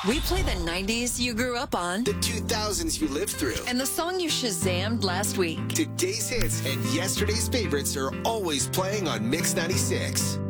We play the 90s you grew up on The 2000s you lived through. and the song you Shazammed last week. Today's hits and yesterday's favorites are always playing on Mix 96.